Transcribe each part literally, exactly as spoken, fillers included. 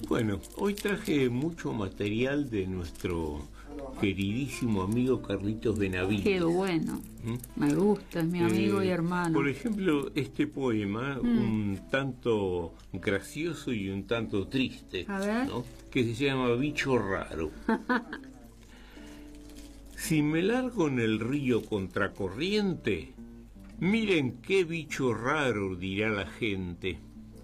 Bueno, hoy traje mucho material de nuestro queridísimo amigo Carlitos Benavides. Qué bueno, ¿Mm? Me gusta, es mi amigo eh, y hermano. Por ejemplo, este poema, mm. un tanto gracioso y un tanto triste, A ver. ¿no? Que se llama Bicho Raro. Si me largo en el río contracorriente, miren qué bicho raro, dirá la gente.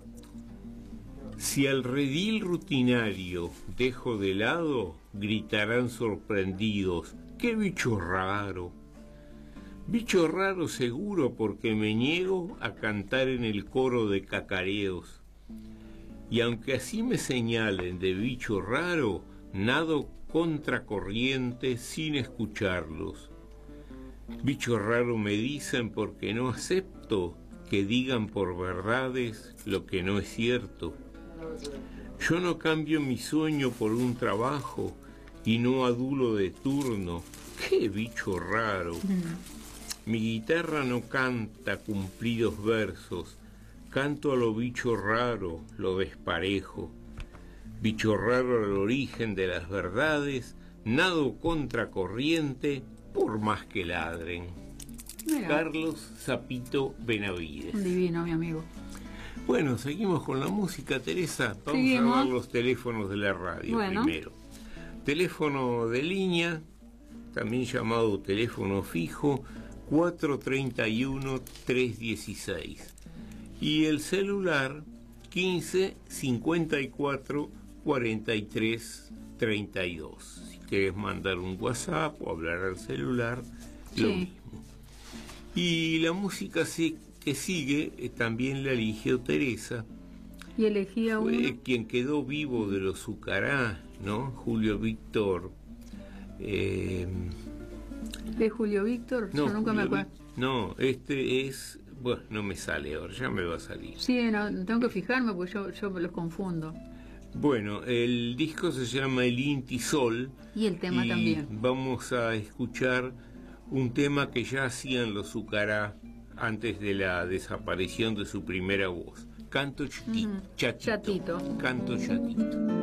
Si al redil rutinario dejo de lado, gritarán sorprendidos, ¡qué bicho raro! Bicho raro seguro porque me niego a cantar en el coro de cacareos. Y aunque así me señalen de bicho raro, nado contracorriente sin escucharlos. Bicho raro me dicen porque no acepto que digan por verdades lo que no es cierto. Yo no cambio mi sueño por un trabajo y no adulo de turno. ¡Qué bicho raro! Mm. Mi guitarra no canta cumplidos versos, canto a lo bicho raro, lo desparejo. Bicho raro al origen de las verdades, nado contracorriente por más que ladren. Mira. Carlos Zapito Benavides. Un divino, mi amigo. Bueno, seguimos con la música, Teresa. Vamos ¿Seguimos? a ver los teléfonos de la radio bueno. primero. Teléfono de línea, también llamado teléfono fijo, cuatro treinta y uno, trescientos dieciséis. Y el celular, quince, cincuenta y cuatro, cuarenta y tres, treinta y dos. Si querés mandar un WhatsApp o hablar al celular, sí. Lo mismo. Y la música sí, que sigue eh, también la eligió Teresa. Y elegía uno. Fue quien quedó vivo de los Zucará, ¿no? Julio Víctor. Eh, ¿Es Julio Víctor? No, Yo nunca Julio me acuerdo. Vic, no, este es. Bueno, no me sale ahora, ya me va a salir. Sí, no, tengo que fijarme porque yo, yo los confundo. Bueno, el disco se llama El Inti Sol. Y el tema y también. Vamos a escuchar un tema que ya hacían los Zucará antes de la desaparición de su primera voz. Canto Chatito. Mm, chatito. Canto Chatito.